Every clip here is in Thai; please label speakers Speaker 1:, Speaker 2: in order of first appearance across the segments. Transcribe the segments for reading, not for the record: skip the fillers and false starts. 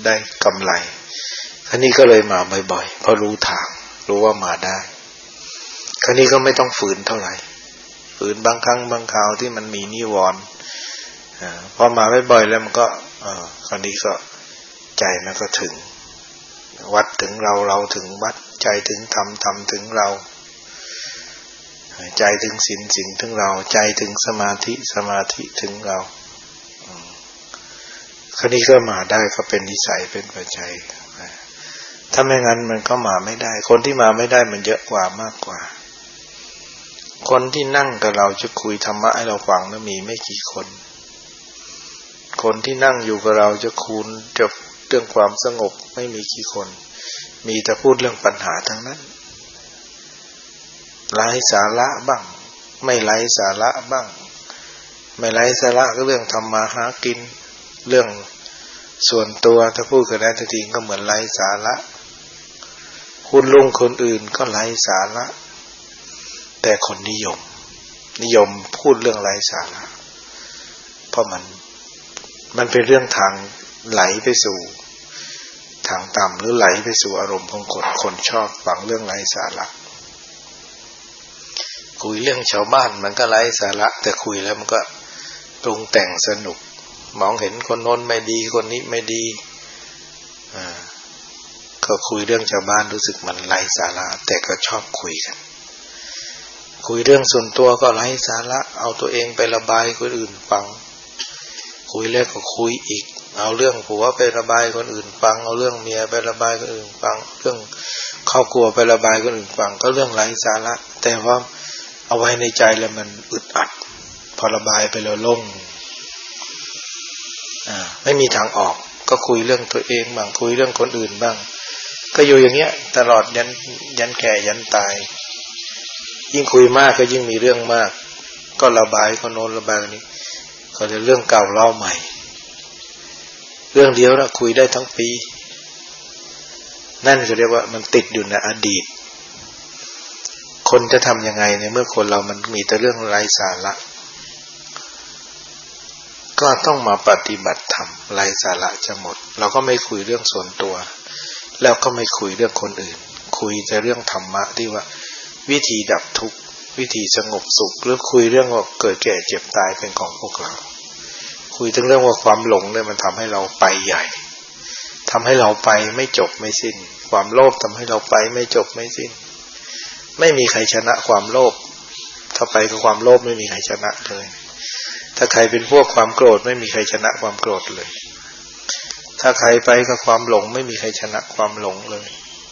Speaker 1: ได้กำไรคราวนี้ก็เลยมาบ่อยๆเพราะรู้ทางรู้ว่ามาได้คราวนี้ก็ไม่ต้องฝืนเท่าไหร่ฝืนบางครั้งบางคราวที่มันมีนิวรณ์พอมาบ่อยๆแล้วมันก็คราวนี้ก็ใจมันก็ถึงวัดถึงเราเราถึงวัดใจถึงธรรมธรรมถึงเราใจถึงศีลศีลถึงเราใจถึงสมาธิสมาธิถึงเราคราวนี้ก็มาได้ก็เป็นนิสัยเป็นปัจจัยถ้าไม่งั้นมันก็มาไม่ได้คนที่มาไม่ได้มันเยอะกว่ามากกว่าคนที่นั่งกับเราจะคุยธรรมะให้เราฟังนะมีไม่กี่คนคนที่นั่งอยู่กับเราจะคูณจะเรื่องความสงบไม่มีกี่คนมีแต่พูดเรื่องปัญหาทั้งนั้นไร้สาระบ้างไม่ไร้สาระบ้างไม่ไร้สาระก็เรื่องทำมาหากินเรื่องส่วนตัวถ้าพูดกันได้ทีก็เหมือนไร้สาระคุณลุงคนอื่นก็ไร้สาระแต่คนนิยมพูดเรื่องไร้สาระเพราะมันเป็นเรื่องทางไหลไปสู่ทางต่ำหรือไหลไปสู่อารมณ์ของคนชอบฟังเรื่องไร้สาระคุยเรื่องชาวบ้านมันก็ไร้สาระแต่คุยแล้วมันก็ปรุงแต่งสนุกมองเห็นคนโน้นไม่ดีคนนี้ไม่ดีก็คุยเรื่องชาวบ้านรู้สึกมันไร้สาระแต่ก็ชอบคุยกันคุยเรื่องส่วนตัวก็ไร้สาระเอาตัวเองไประบายคนอื่นฟังคุยแล้วก็คุยอีกเอาเรื่องผัวไประบายคนอื่นฟังเอาเรื่องเมียไประบายคนอื่นฟังเรื่องครอบครัวไประบายคนอื่นฟังก็เรื่องไร้สาระแต่ว่าเอาไว้ในใจแล้วมันอึดอัดพอระบายไปแล้วโล่งไม่มีทางออกก็คุยเรื่องตัวเองบ้างคุยเรื่องคนอื่นบ้างก็อยู่อย่างเงี้ยตลอดยันแก่ยันตายยิ่งคุยมากก็ยิ่งมีเรื่องมากก็ระบายคนโน้นระบายคนนี้ก็จะเรื่องเก่าเล่าใหม่เรื่องเดียวนะคุยได้ทั้งปีนั่นจะเรียกว่ามันติดอยู่ในอดีตคนจะทำยังไงในเมื่อคนเรามันมีแต่เรื่องไร้สาระก็ต้องมาปฏิบัติธรรมไร้สาระจะหมดเราก็ไม่คุยเรื่องส่วนตัวแล้วก็ไม่คุยเรื่องคนอื่นคุยแต่เรื่องธรรมะที่ว่าวิธีดับทุกข์วิธีสงบสุขหรือคุยเรื่องว่าเกิดแก่เจ็บตายเป็นของพวกเราคุยถึงเรื่องว่าความหลงเนี่ยมันทำให้เราไปใหญ่ทำให้เราไปไม่จบไม่สิ้นความโลภทำให้เราไปไม่จบไม่สิ้นไม่มีใครชนะความโลภถ้าไปกับความโลภไม่มีใครชนะเลยถ้าใครเป็นพวกความโกรธไม่มีใครชนะความโกรธเลยถ้าใครไปกับความหลงไม่มีใครชนะความหลงเลย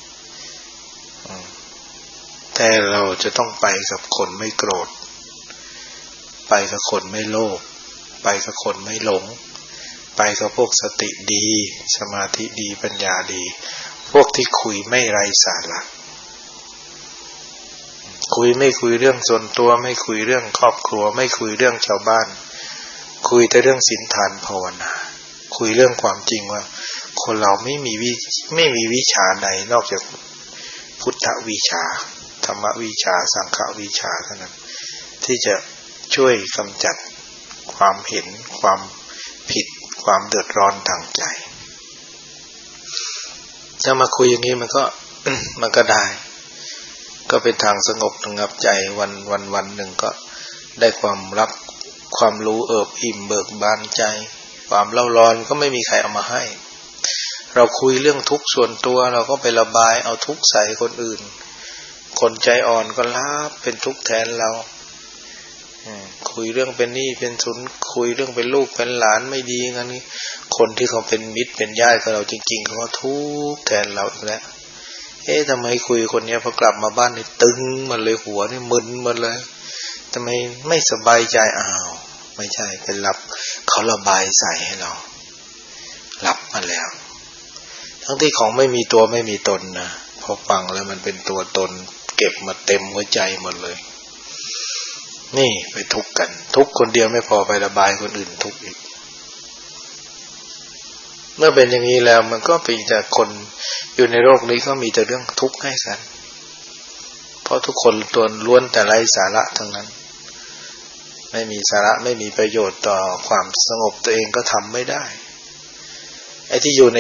Speaker 1: แต่เราจะต้องไปกับคนไม่โกรธไปกับคนไม่โลภไปกับคนไม่หลงไปกับพวกสติดีสมาธิดีปัญญาดีพวกที่คุยไม่ไร้สาระไม่คุยเรื่องส่วนตัวไม่คุยเรื่องครอบครัวไม่คุยเรื่องชาวบ้านคุยแต่เรื่องศีลทานภาวนาคุยเรื่องความจริงว่าคนเราไม่มีวิชาใดนอกจากพุทธวิชาธรรมวิชาสังฆวิชาเท่านั้นที่จะช่วยกำจัดความเห็นความผิดความเดือดร้อนทางใจจะมาคุยอย่างนี้มันก็ได้ก็เป็นทางสงบระงับใจวันหนึ่งก็ได้ความรู้เอิบอิ่มเบิกบานใจความเล่าร้อนก็ไม่มีใครเอามาให้เราคุยเรื่องทุกข์ส่วนตัวเราก็ไประบายเอาทุกข์ใส่คนอื่นคนใจอ่อนก็รับเป็นทุกข์แทนเราคุยเรื่องเป็นหนี้เป็นสินคุยเรื่องเป็นลูกเป็นหลานไม่ดีงั้นนี่คนที่เขาเป็นมิตรเป็นญาติกับเราจริงๆเขาก็ทุกข์แทนเราอีกแล้วทำไมคุยคนนี้พอกลับมาบ้านนี่ตึงมันเลยหัวนี่มึนหมดเลยทำไมไม่สบายใจไม่ใช่เป็นรับเขาระบายใส่ให้เรารับมาแล้วทั้งที่ของไม่มีตัวไม่มีตนนะพอฟังแล้วมันเป็นตัวตนเก็บมาเต็มหัวใจหมดเลยนี่ไปทุกข์กันทุกข์คนเดียวไม่พอไประบายคนอื่นทุกข์อีกเมื่อเป็นอย่างนี้แล้วมันก็เป็นแต่คนอยู่ในโลกนี้ก็มีแต่เรื่องทุกข์ให้กันเพราะทุกคนตัวล้วนแต่ไร้สาระทั้งนั้นไม่มีสาระไม่มีประโยชน์ต่อความสงบตัวเองก็ทำไม่ได้ไอ้ที่อยู่ใน